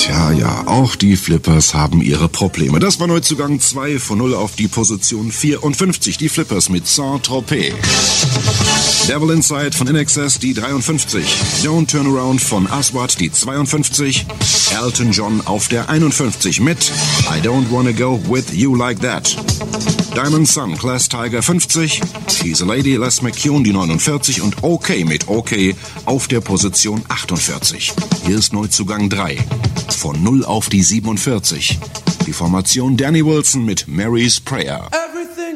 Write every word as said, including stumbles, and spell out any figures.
Tja, ja, auch die Flippers haben ihre Probleme. Das war Neuzugang zwei von null auf die Position vierundfünfzig. Die Flippers mit Saint-Tropez. Devil Inside von In Excess, die dreiundfünfzig. Don't Turn Around von Aswad, die zweiundfünfzig. Elton John auf der einundfünfzig mit I Don't Wanna Go With You Like That. Diamond Sun, Class Tiger fünfzig. She's a Lady, Les McCune, die neunundvierzig. Und OK mit OK auf der Position achtundvierzig. Hier ist Neuzugang drei. Von null auf die siebenundvierzig. Die Formation Danny Wilson mit Mary's Prayer.